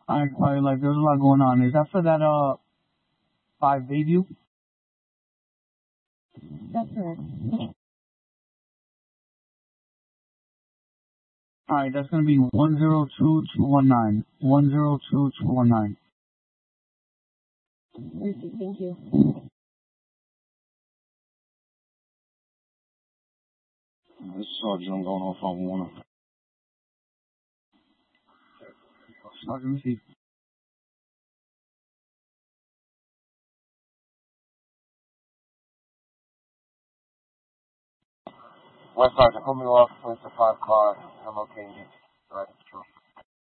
like there's a lot going on. Is that for that 5 Bayview? That's correct. Alright, that's gonna be 102219. 102219. Thank you. This is Sergeant. I'm going off on Warner. Sergeant, receive. West Sergeant, put me off with the 5 car. I'm okay. Right.